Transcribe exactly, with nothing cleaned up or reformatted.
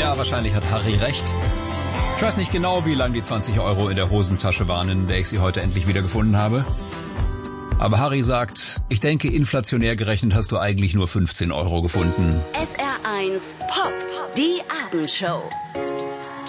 Ja, wahrscheinlich hat Harry recht. Ich weiß nicht genau, wie lange die zwanzig Euro in der Hosentasche waren, in der ich sie heute endlich wieder gefunden habe. Aber Harry sagt, ich denke, inflationär gerechnet hast du eigentlich nur fünfzehn Euro gefunden. S R eins Pop, die Abendshow.